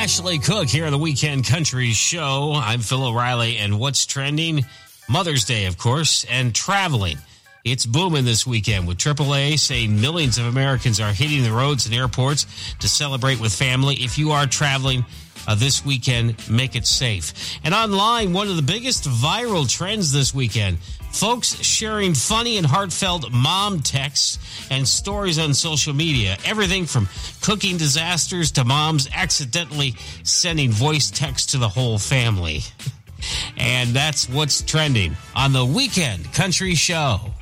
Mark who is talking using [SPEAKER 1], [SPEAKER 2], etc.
[SPEAKER 1] Ashley Cook here on the Weekend Country Show. I'm Phil O'Reilly, and what's trending? Mother's Day, of course, and traveling. It's booming this weekend with AAA saying millions of Americans are hitting the roads and airports to celebrate with family. If you are traveling this weekend, make it safe. And online, one of the biggest viral trends this weekend, folks sharing funny and heartfelt mom texts and stories on social media. Everything from cooking disasters to moms accidentally sending voice text to the whole family. And that's what's trending on the Weekend Country Show.